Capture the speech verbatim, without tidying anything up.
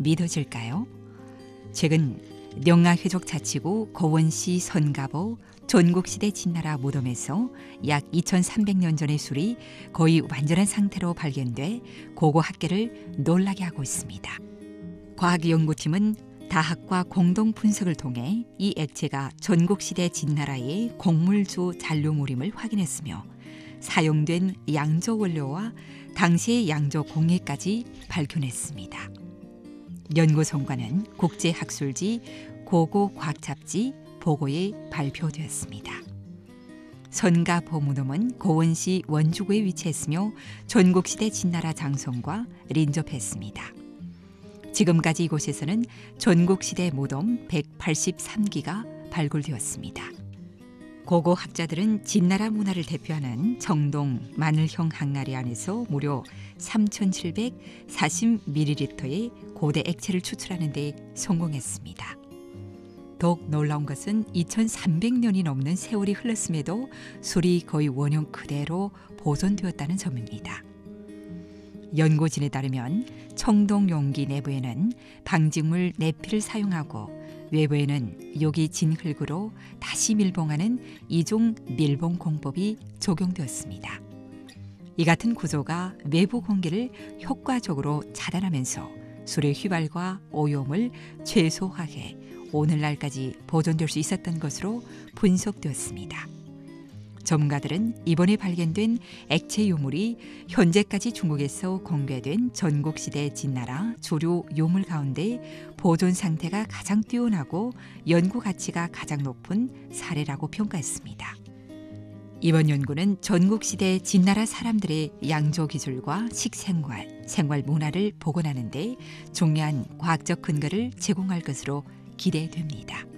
믿어질까요? 최근 명나회족자치구 고원시 선가보 전국시대 진나라 무덤에서 약 이천삼백 년 전의 술이 거의 완전한 상태로 발견돼 고고 학계를 놀라게 하고 있습니다. 과학연구팀은 다학과 공동 분석을 통해 이 액체가 전국시대 진나라의 곡물주 잔류물임을 확인했으며 사용된 양조 원료와 당시의 양조 공예까지 발견했습니다. 연구 성과는 국제학술지 고고과학잡지 보고에 발표되었습니다. 선가보 무덤은 고원시 원주구에 위치했으며 전국시대 진나라 장성과 린접했습니다. 지금까지 이곳에서는 전국시대 무덤 백팔십삼 기가 발굴되었습니다. 고고 학자들은 진나라 문화를 대표하는 정동 마늘형 항아리 안에서 무려 삼천칠백사십 밀리리터의 고대 액체를 추출하는 데 성공했습니다. 더욱 놀라운 것은 이천삼백 년이 넘는 세월이 흘렀음에도 술이 거의 원형 그대로 보존되었다는 점입니다. 연구진에 따르면 청동 용기 내부에는 방직물 내피를 사용하고 외부에는 요기 진흙으로 다시 밀봉하는 이종 밀봉 공법이 적용되었습니다. 이 같은 구조가 외부 공기를 효과적으로 차단하면서 술의 휘발과 오염을 최소화해 오늘날까지 보존될 수 있었던 것으로 분석되었습니다. 전문가들은 이번에 발견된 액체 유물이 현재까지 중국에서 공개된 전국시대 진나라 주류 유물 가운데 보존 상태가 가장 뛰어나고 연구 가치가 가장 높은 사례라고 평가했습니다. 이번 연구는 전국시대 진나라 사람들의 양조 기술과 식생활, 생활 문화를 복원하는 데 중요한 과학적 근거를 제공할 것으로 기대됩니다.